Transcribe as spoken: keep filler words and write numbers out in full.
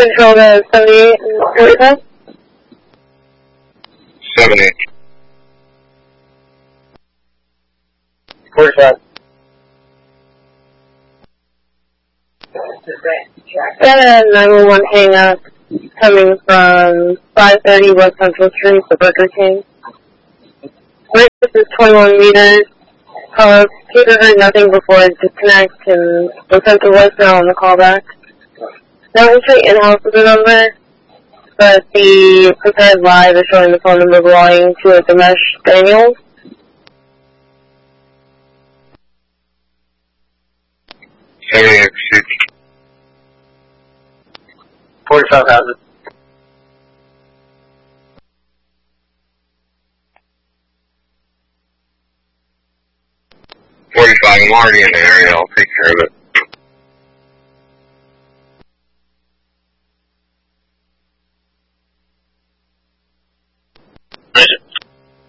Control to seventy-eight and forty-five. seventy. forty-five. Got a nine one one hang up coming from five thirty West Central Street, the Burger King. Radius is twenty-one meters. Uh, Peter heard nothing before it disconnects and was sent to voicemail on the callback. No entry in-house with the number, but the prepared live is showing the phone number belonging to Dinesh Daniels. seventy-eight. forty-five thousand. forty-five, I'm already in the area, I'll take care of it.